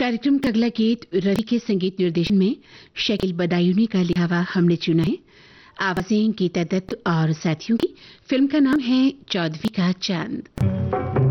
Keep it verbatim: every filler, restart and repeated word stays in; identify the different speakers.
Speaker 1: कार्यक्रम का अगला गीत रवि के संगीत निर्देशन में शकील बदायूनी का लिखा हुआ हमने चुना है। आवाजें गीता दत्त और साथियों की। फिल्म का नाम है चौदहवीं का चांद।